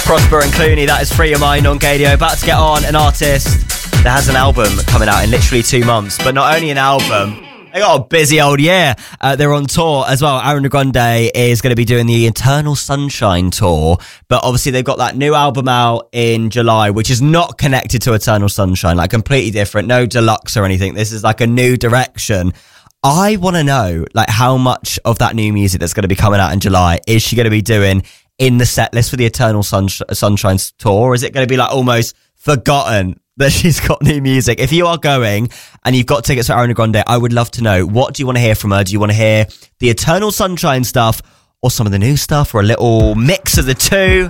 Prosper and Clooney, that is Free Your Mind on Gadio. About to get on an artist that has an album coming out in literally 2 months, but not only an album, they got a busy old year. They're on tour as well. Ariana Grande is going to be doing the Eternal Sunshine tour, but obviously they've got that new album out in July, which is not connected to Eternal Sunshine, like completely different, no deluxe or anything. This is like a new direction. I want to know, like, how much of that new music that's going to be coming out in July is she going to be doing in the set list for the Eternal Sunshine tour? Or is it going to be like almost forgotten that she's got new music? If you are going and you've got tickets for Ariana Grande, I would love to know, what do you want to hear from her? Do you want to hear the Eternal Sunshine stuff or some of the new stuff, or a little mix of the two?